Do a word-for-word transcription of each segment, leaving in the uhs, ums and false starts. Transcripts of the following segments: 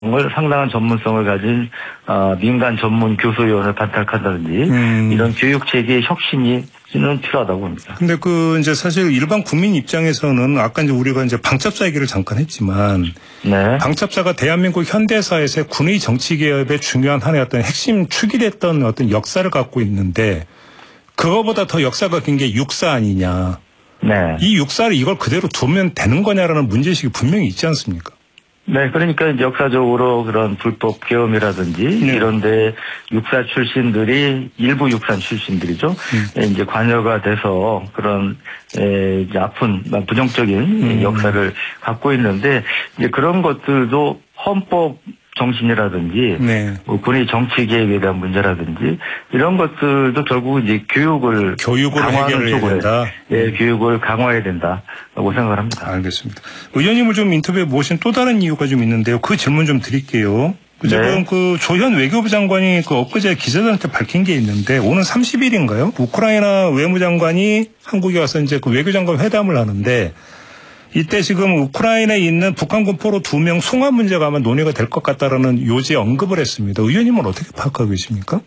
을 상당한 전문성을 가진 어, 민간 전문 교수위원을 발탁한다든지 음. 이런 교육 체계의 혁신이 는 필요하다고 봅니다. 근데 그 이제 사실 일반 국민 입장에서는 아까 이제 우리가 이제 방첩사 얘기를 잠깐 했지만 네. 방첩사가 대한민국 현대사에서 군의 정치 개혁의 중요한 하나의 어떤 핵심 축이 됐던 어떤 역사를 갖고 있는데 그거보다 더 역사가 긴 게 육사 아니냐. 네. 이 육사를 이걸 그대로 두면 되는 거냐라는 문제의식이 분명히 있지 않습니까? 네, 그러니까 이제 역사적으로 그런 불법 계엄이라든지 네. 이런데 육사 출신들이 일부 육사 출신들이죠. 음. 이제 관여가 돼서 그런 에, 이제 아픈 부정적인 음. 역사를 갖고 있는데 이제 그런 것들도 헌법 정신이라든지 네. 뭐 군의 정치 개혁에 대한 문제라든지 이런 것들도 결국 이제 교육을 교육으로 강화하는 해결해야 된다. 예, 음. 교육을 강화해야 된다라고 생각을 합니다. 알겠습니다. 의원님을 좀 인터뷰에 모신 또 다른 이유가 좀 있는데요. 그 질문 좀 드릴게요. 지금 네. 그 조현 외교부 장관이 그 엊그제 기자들한테 밝힌 게 있는데 오늘 삼십 일인가요? 우크라이나 외무장관이 한국에 와서 이제 그 외교장관 회담을 하는데. 이때 지금 우크라이나에 있는 북한군 포로 두 명 송환 문제가 아마 논의가 될 것 같다라는 요지에 언급을 했습니다. 의원님은 어떻게 파악하고 계십니까?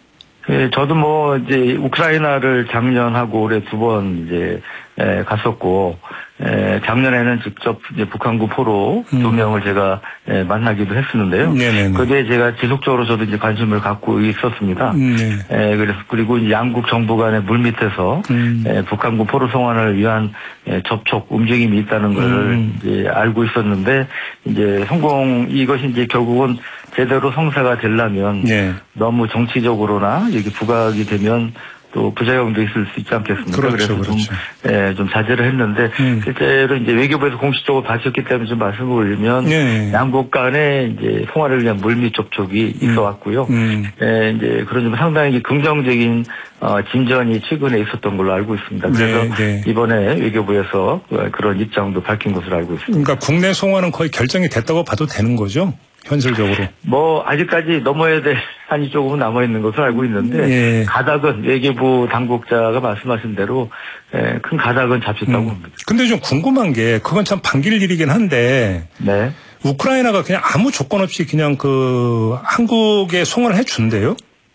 예, 저도 뭐 이제 우크라이나를 작년하고 올해 두 번 이제 에, 갔었고 에, 작년에는 직접 이제 북한군 포로 음. 두 명을 제가 에, 만나기도 했었는데요. 네네네. 그게 제가 지속적으로 저도 이제 관심을 갖고 있었습니다. 네. 에, 그래서 그리고 이제 양국 정부 간의 물밑에서 음. 에, 북한군 포로 송환을 위한 에, 접촉 움직임이 있다는 걸 음. 이제 알고 있었는데 이제 성공 이것이 이제 결국은 제대로 성사가 되려면 네. 너무 정치적으로나 이렇게 부각이 되면 또 부작용도 있을 수 있지 않겠습니까? 그렇죠, 그래서 그렇죠. 좀, 예, 좀 자제를 했는데, 음. 실제로 이제 외교부에서 공식적으로 밝혔기 때문에 좀 말씀을 올리면, 네. 양국 간에 이제 통화를 위한 물밑 접촉이 음. 있어 왔고요. 음. 예, 이제 그런 좀 상당히 긍정적인, 어, 진전이 최근에 있었던 걸로 알고 있습니다. 그래서 네, 네. 이번에 외교부에서 그런 입장도 밝힌 것으로 알고 있습니다. 그러니까 국내 송환은 거의 결정이 됐다고 봐도 되는 거죠? 현실적으로. 뭐 아직까지 넘어야 될 한이 조금은 남아 있는 것으로 알고 있는데 예. 가닥은 외교부 당국자가 말씀하신 대로 예, 큰 가닥은 잡혔다고 음. 봅니다. 근데 좀 궁금한 게 그건 참 반길 일이긴 한데 네. 우크라이나가 그냥 아무 조건 없이 그냥 그 한국에 송환을 해준대요?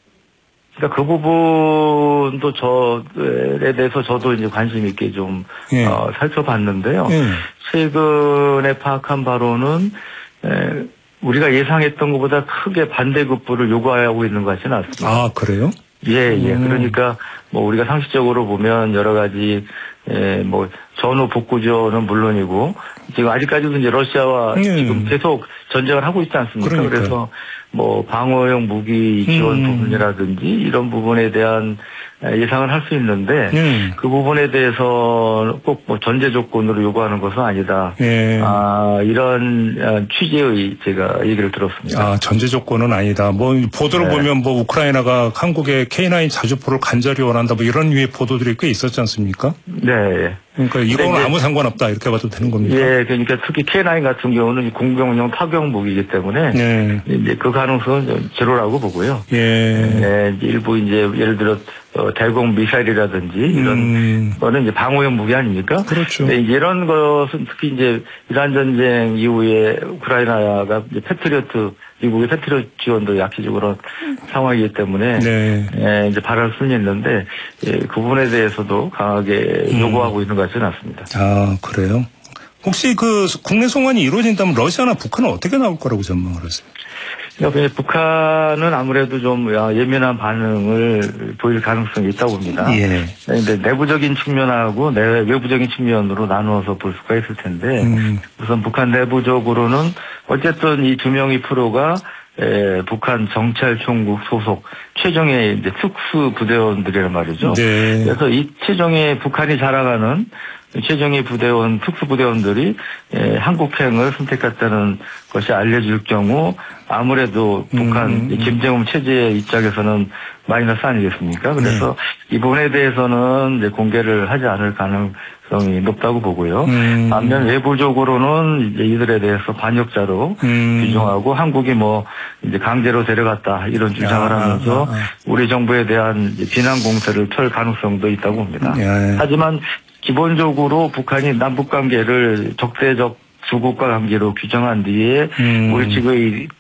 그러니까 그 부분도 저에 대해서 저도 이제 관심 있게 좀 예. 어, 살펴봤는데요. 예. 최근에 파악한 바로는 에, 우리가 예상했던 것보다 크게 반대급부를 요구하고 있는 것 같지는 않습니다. 아, 그래요? 예, 예. 음. 그러니까 뭐 우리가 상식적으로 보면 여러 가지 예, 뭐 전후 복구조는 물론이고 지금 아직까지도 이제 러시아와 음. 지금 계속 전쟁을 하고 있지 않습니까? 그러니까요. 그래서 뭐 방어용 무기 지원 음. 부분이라든지 이런 부분에 대한 예상을 할 수 있는데 음. 그 부분에 대해서 꼭 뭐 전제 조건으로 요구하는 것은 아니다. 예. 아, 이런 취지의 제가 얘기를 들었습니다. 아, 전제 조건은 아니다. 뭐 보도를 네. 보면 뭐 우크라이나가 한국의 케이 나인 자주포를 간절히 원한다. 뭐 이런 류의 보도들이 꽤 있었지 않습니까? 네. 그러니까 이거는 아무 상관없다 이렇게 봐도 되는 겁니까? 예, 그러니까 특히 케이 나인 같은 경우는 공병용 타격 무기이기 때문에 네. 이제 그 가능성은 제로라고 보고요. 예. 예, 일부 이제 예를 들어 어, 대공 미사일이라든지 이런 음. 거는 이제 방어용 무기 아닙니까? 그렇죠. 네, 이런 것은 특히 이제 이란 전쟁 이후에 우크라이나가 이제 패트리어트 미국의 패트리어트 지원도 약시적으로 상황이기 때문에 네. 예, 이제 바랄 수는 있는데 예, 그 부분에 대해서도 강하게 음. 요구하고 있는 것 같지는 않습니다. 아, 그래요? 혹시 그 국내 송환이 이루어진다면 러시아나 북한은 어떻게 나올 거라고 전망을 하세요? 그러니까 북한은 아무래도 좀 예민한 반응을 보일 가능성이 있다고 봅니다. 예. 근데 내부적인 측면하고 내 외부적인 측면으로 나누어서 볼 수가 있을 텐데 음. 우선 북한 내부적으로는 어쨌든 이 두 명의 프로가 에, 북한 정찰총국 소속 최정예 이제 특수 부대원들이란 말이죠. 네. 그래서 이 최정예 북한이 자랑하는 최정예 부대원 특수 부대원들이 에, 한국행을 선택했다는 것이 알려질 경우 아무래도 북한 음, 음. 김정은 체제의 입장에서는 마이너스 아니겠습니까? 그래서 네. 이 부분에 대해서는 이제 공개를 하지 않을 가능성이 높다고 보고요. 음. 반면 외부적으로는 이제 이들에 대해서 반역자로 음. 규정하고 한국이 뭐 이제 강제로 데려갔다 이런 주장을 야, 하면서 아, 아. 우리 정부에 대한 비난 공세를 펼 가능성도 있다고 봅니다. 야, 야. 하지만 기본적으로 북한이 남북 관계를 적대적 두 국가 관계로 규정한 뒤에 음. 우리 측의